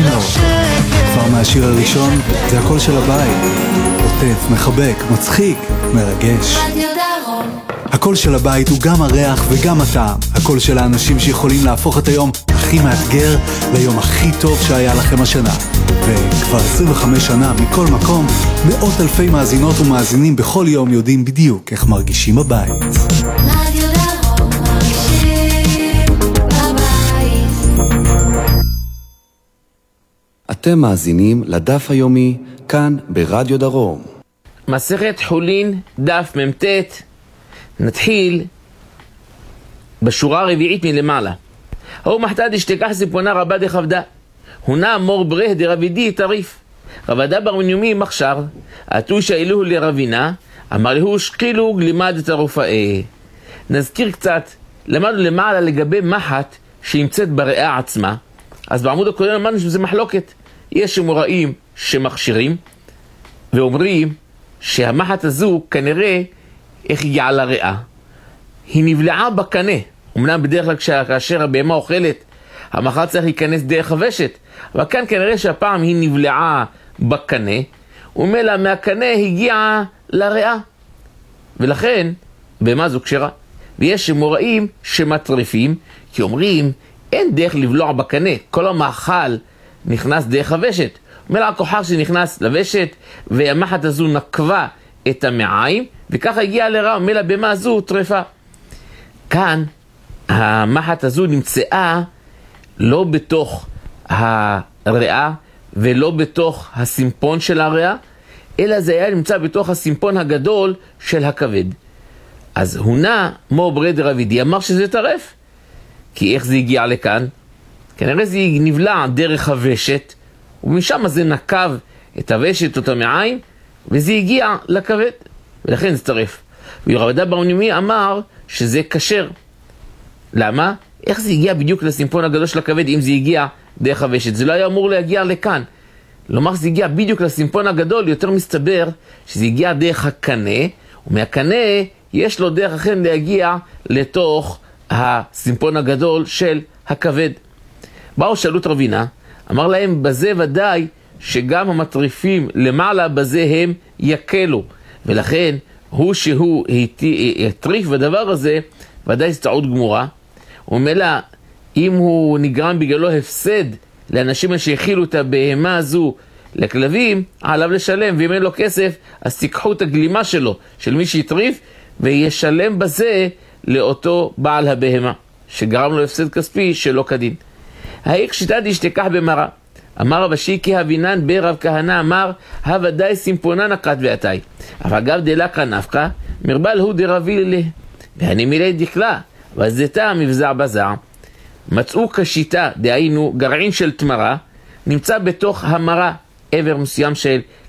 לו. כבר מהשיר הראשון זה הקול של הבית, עוטף, מחבק, מצחיק, מרגש. הקול של הבית הוא גם הריח וגם הטעם. הקול של האנשים שיכולים להפוך את היום הכי מאתגר ליום הכי טוב שהיה לכם השנה. וכבר 25 שנה מכל מקום, מאות אלפי מאזינות ומאזינים בכל יום יודעים בדיוק איך מרגישים בבית. רדיו דרום מרגישים בבית. אתם מאזינים לדף היומי כאן ברדיו דרום. מסכת חולין, דף מ"ט. נתחיל בשורה הרביעית מלמעלה. הוא מחתד אשתכח סיפונה רבה דכבדה. הונה מור ברה דרבידי תריף. רבדה ברמניומי מחשר. עתו שאלוהו לרבינה. אמר לו שקילו גלימד את הרופאה. נזכיר קצת. למדנו למעלה לגבי מחט שימצאת בריאה עצמה. אז בעמוד הקודם למדנו שזה מחלוקת. יש שמוראים שמכשירים ואומרים שהמחט הזו כנראה איך הגיעה לריאה. היא נבלעה בקנה. אמנם בדרך כלל כאשר הבהמה אוכלת, המחט צריך להיכנס דרך הוושת. אבל כאן כנראה שהפעם היא נבלעה בקנה, ומלה מהקנה הגיעה לריאה. ולכן, בהמה זו כשרה. ויש שמוראים שמטריפים, כי אומרים, אין דרך לבלוע בקנה. כל המאכל נכנס דרך הוושת. מלה הכוחר שנכנס לוושת, והמחט הזו נקבה את המעיים, וככה הגיעה לרעה, מלה בהמה הזו טרפה. כאן המחט הזו נמצאה לא בתוך הריאה ולא בתוך הסימפון של הריאה, אלא זה היה נמצא בתוך הסימפון הגדול של הכבד. אז הונה מור ברה דרבידי אמר שזה טרף. כי איך זה הגיע לכאן? כנראה זה נבלע דרך הוושת, ומשם זה נקב את הוושת אותה מעיים, וזה הגיע לכבד, ולכן זה טרף. ורבדה ברמניומי אמר שזה כשר. למה? איך זה הגיע בדיוק לסימפון הגדול של הכבד אם זה הגיע דרך הוושת? זה לא היה אמור להגיע לכאן. לומר שזה הגיע בדיוק לסימפון הגדול, יותר מסתבר שזה הגיע דרך הקנה, ומהקנה יש לו דרך אחרת להגיע לתוך הסימפון הגדול של הכבד. באו שאלו את רבינה, אמר להם בזה ודאי שגם המטריפים למעלה בזה הם יקלו, ולכן הוא שהוא יטריף בדבר הזה ודאי זה טעות גמורה. ומילא אם הוא נגרם בגללו הפסד לאנשים שהכילו את הבהמה הזו לכלבים, עליו לשלם, ואם אין לו כסף אז תיקחו את הגלימה שלו של מי שיטריף וישלם בזה לאותו בעל הבהמה שגרם לו הפסד כספי שלא כדין. האיך שיטה דשתכח במרה. אמר רב אשי כי הבינן ברב כהנא אמר הוודאי סימפונה נקת ועתאי אבל גב דלקה נפקה מרבל הוא דרבי לה והני מילי דקלה וזתה מבזע בזע. מצאו כשיטה דהיינו גרעין של תמרה נמצא בתוך המרה עבר מסוים של